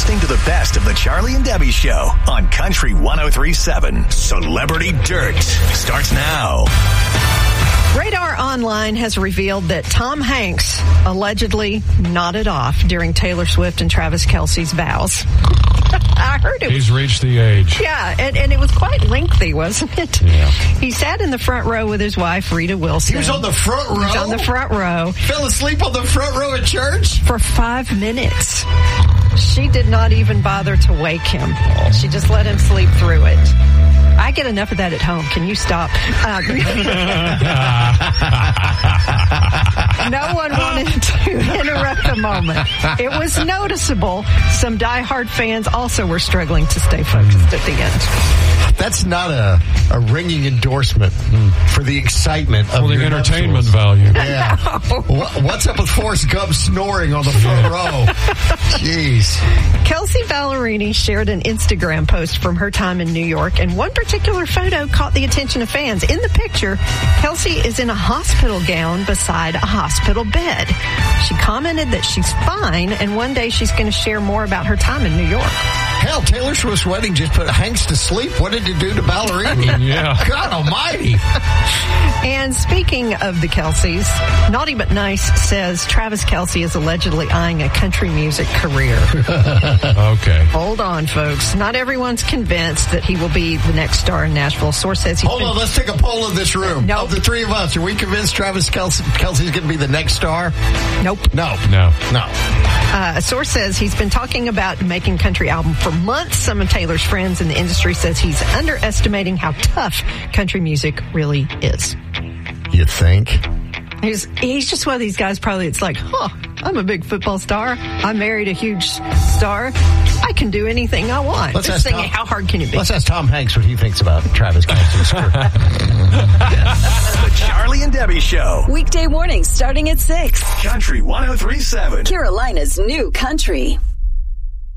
listening to the best of the Charlie and Debbie Show on Country 103.7. Celebrity Dirt starts now. Radar Online has revealed that Tom Hanks allegedly nodded off during Taylor Swift and Travis Kelce's vows. I heard it. He's reached the age. Yeah, and it was quite lengthy, wasn't it? Yeah. He sat in the front row with his wife, Rita Wilson. He was on the front row? He was on the front row. Fell asleep on the front row at church? For 5 minutes. She did not even bother to wake him. She just let him sleep through it. I get enough of that at home. Can you stop? No one wanted to interrupt the moment. It was noticeable. Some diehard fans also were struggling to stay focused at the end. That's not a ringing endorsement for the excitement of the entertainment value. Yeah. What's up with Forrest Gump snoring on the front row? Jeez. Kelsey Ballerini shared an Instagram post from her time in New York, and one particular photo caught the attention of fans. In the picture, Kelsey is in a hospital gown beside a hospital bed. She commented that she's fine, and one day she's going to share more about her time in New York. Hell, Taylor Swift's wedding just put Hanks to sleep. What did it do to Ballerini? Yeah. God almighty. And speaking of the Kelceys, Naughty But Nice says Travis Kelce is allegedly eyeing a country music career. Okay. Hold on, folks. Not everyone's convinced that he will be the next star in Nashville. Source says Hold on, let's take a poll of this room. Nope. Of the three of us, are we convinced Travis Kelce's going to be the next star? Nope. No. A source says he's been talking about making a country album for months. Some of Taylor's friends in the industry says he's underestimating how tough country music really is. You think? He's just one of these guys probably it's like, I'm a big football star. I married a huge star. I can do anything I want. Just thinking, how hard can it be? Let's ask Tom Hanks what he thinks about Travis Kelce's career. The Charlie and Debbie Show. Weekday mornings starting at 6. Country 103.7. Carolina's new country.